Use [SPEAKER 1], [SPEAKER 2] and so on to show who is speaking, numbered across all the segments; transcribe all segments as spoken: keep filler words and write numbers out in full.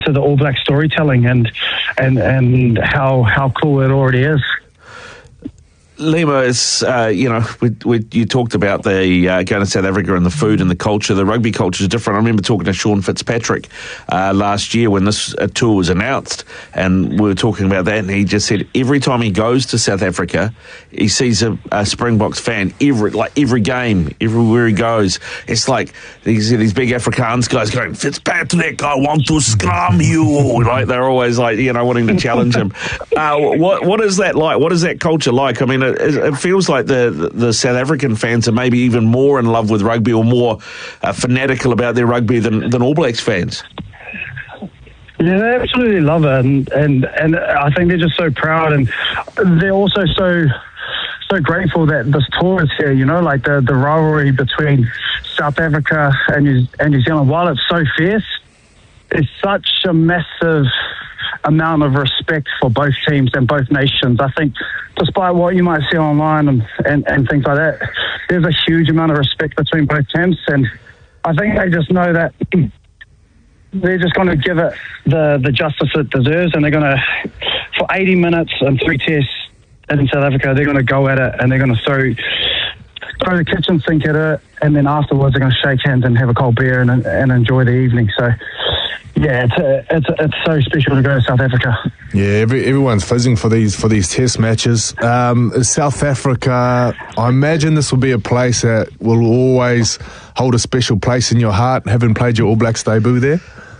[SPEAKER 1] to the All Black storytelling and and and how how cool it already is.
[SPEAKER 2] Lima, is, uh, you know, we, we, you talked about the uh, going to South Africa and the food and the culture. The rugby culture is different. I remember talking to Sean Fitzpatrick uh, last year when this uh, tour was announced, and we were talking about that, and he just said every time he goes to South Africa, he sees a, a Springboks fan every like every game, everywhere he goes. It's like these these big Afrikaans guys going, Fitzpatrick, I want to scrum you. Like they're always like, you know, wanting to challenge him. Uh, what what is that like? What is that culture like? I mean, it, it feels like the the South African fans are maybe even more in love with rugby or more uh, fanatical about their rugby than, than All Blacks fans.
[SPEAKER 1] Yeah, they absolutely love it, and, and and I think they're just so proud, and they're also so so grateful that this tour is here. You know, like the, the rivalry between South Africa and New, and New Zealand, while it's so fierce, it's such a massive amount of respect for both teams and both nations. I think despite what you might see online and, and, and things like that, there's a huge amount of respect between both teams, and I think they just know that they're just going to give it the, the justice it deserves, and they're going to, for eighty minutes and three tests in South Africa, they're going to go at it, and they're going to throw throw the kitchen sink at it, and then afterwards they're going to shake hands and have a cold beer and, and enjoy the evening. So yeah, it's, a, it's, a, it's so special to go to South Africa.
[SPEAKER 3] Yeah, every, everyone's fizzing for these for these test matches. Um, South Africa, I imagine this will be a place that will always hold a special place in your heart, having played your All Blacks debut there.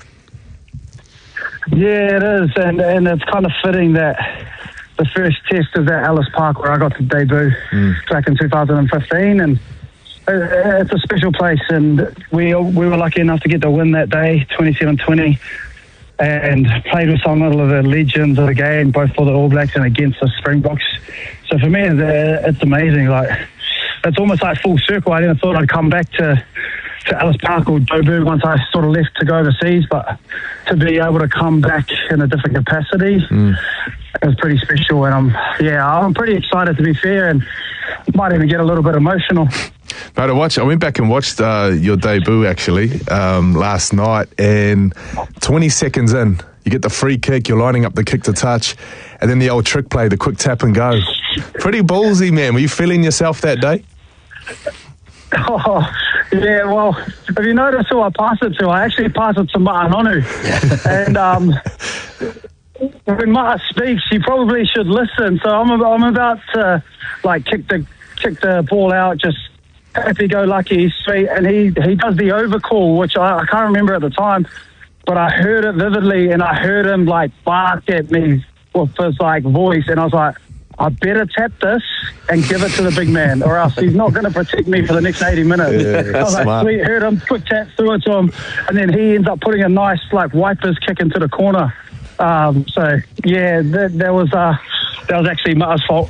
[SPEAKER 1] Yeah, it is, and, and it's kind of fitting that the first test is at Ellis Park, where I got to debut mm. back in two thousand fifteen, and it's a special place, and we we were lucky enough to get the win that day, twenty-seven twenty, and played with some of the legends of the game, both for the All Blacks and against the Springboks. So for me, it's amazing. Like, it's almost like full circle. I never thought I'd come back to, to Ellis Park or Joburg once I sort of left to go overseas, but to be able to come back in a different capacity mm. is pretty special. And I'm, yeah, I'm pretty excited, to be fair, and might even get a little bit emotional.
[SPEAKER 3] No, to watch, I went back and watched uh, your debut actually um, last night, and twenty seconds in, you get the free kick, you're lining up the kick to touch, and then the old trick play, the quick tap and go. Pretty ballsy, man. Were you feeling yourself that day?
[SPEAKER 1] Oh, yeah, well, have you noticed who I passed it to? I actually passed it to Ma'anonu. and um, when Ma'a speaks, you probably should listen. So I'm, I'm about to, like, kick the kick the ball out, just happy-go-lucky, sweet, and he, he does the overcall, which I, I can't remember at the time, but I heard it vividly, and I heard him, like, bark at me with his, like, voice, and I was like, I better tap this and give it to the big man, or else he's not going to protect me for the next eighty minutes.
[SPEAKER 3] Yeah,
[SPEAKER 1] I was like,
[SPEAKER 3] smart.
[SPEAKER 1] sweet, heard him, quick tap through it to him, and then he ends up putting a nice, like, wipers kick into the corner. Um, so, yeah, that, that was uh, that was actually Ma'a's fault.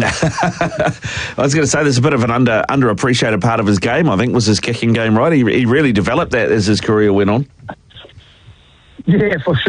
[SPEAKER 2] I was going to say there's a bit of an under underappreciated part of his game, I think, was his kicking game, right? He, he really developed that as his career went on.
[SPEAKER 1] Yeah, for sure.